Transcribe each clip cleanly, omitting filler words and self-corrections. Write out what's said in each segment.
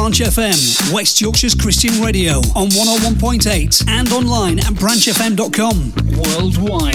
Branch FM, West Yorkshire's Christian radio on 101.8 and online at branchfm.com. Worldwide.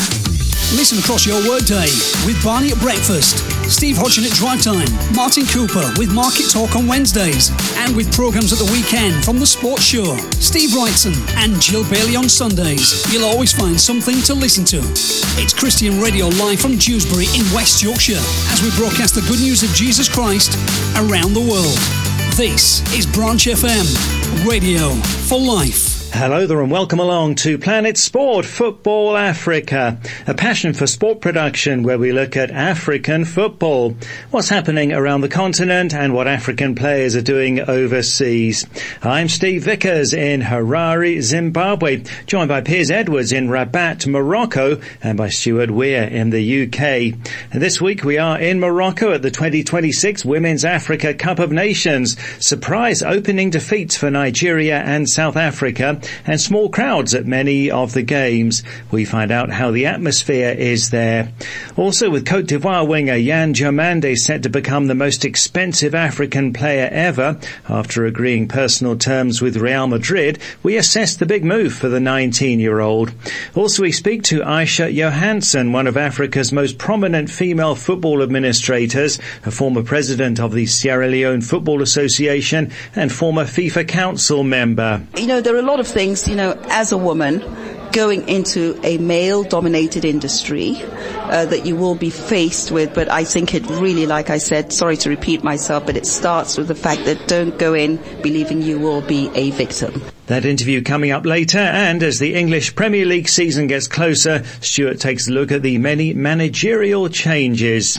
Listen across your workday with Barney at breakfast, Steve Hodgson at drive time, Martin Cooper with Market Talk on Wednesdays, and with programmes at the weekend from The Sports Show, Steve Wrightson and Jill Bailey on Sundays. You'll always find something to listen to. It's Christian Radio live from Dewsbury in West Yorkshire as we broadcast the good news of Jesus Christ around the world. This is Branch FM, radio for life. Hello there and welcome along to Planet Sport Football Africa, a passion for sport production where we look at African football, what's happening around the continent and what African players are doing overseas. I'm Steve Vickers in Harare, Zimbabwe, joined by Piers Edwards in Rabat, Morocco, and by Stuart Weir in the UK. And this week we are in Morocco at the 2026 Women's Africa Cup of Nations. Surprise opening defeats for Nigeria and South Africa, and small crowds at many of the games. We find out how the atmosphere is there. Also, with Cote d'Ivoire winger Yan Diomande set to become the most expensive African player ever after agreeing personal terms with Real Madrid, we assess the big move for the 19-year-old. Also, we speak to Aisha Johansson, one of Africa's most prominent female football administrators, a former president of the Sierra Leone Football Association and former FIFA Council member. You know, there are a lot of things, as a woman going into a male-dominated industry that you will be faced with, but I think it really, like I said, sorry to repeat myself, but it starts with the fact that don't go in believing you will be a victim. That interview coming up later, and as the English Premier League season gets closer, Stuart takes a look at the many managerial changes.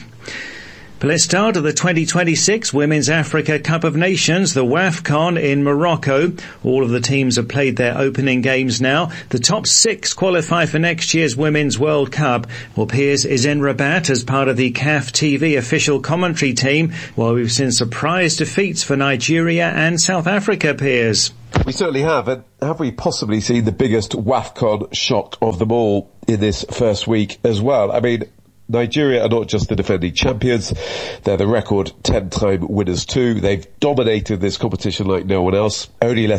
But let's start at the 2026 Women's Africa Cup of Nations, the WAFCON in Morocco. All of the teams have played their opening games now. The top 6 qualify for next year's Women's World Cup. Well, Piers is in Rabat as part of the CAF TV official commentary team, while we've seen surprise defeats for Nigeria and South Africa, Piers. We certainly have, and have we possibly seen the biggest WAFCON shock of them all in this first week as well? I mean, Nigeria are not just the defending champions, they're the record 10-time winners too. They've dominated this competition like no one else. Only less